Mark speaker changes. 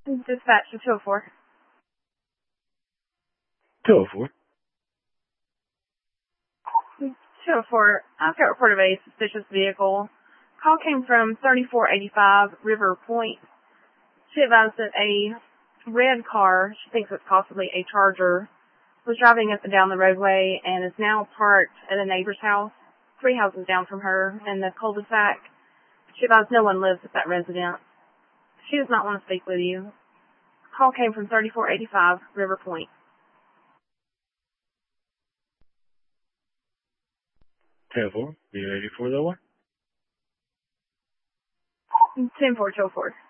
Speaker 1: Dispatch to 204.
Speaker 2: 204.
Speaker 1: 204, I've got a report of a suspicious vehicle. Call came from 3485 River Point. She advised that a red car, she thinks it's possibly a Charger, was driving up and down the roadway and is now parked at a neighbor's house, 3 houses down from her in the cul-de-sac. She advised no one lives at that residence. She does not want to speak with you. Call came from 3485 River Point.
Speaker 2: 10-4. Be ready for the one.
Speaker 1: 10-4, 204.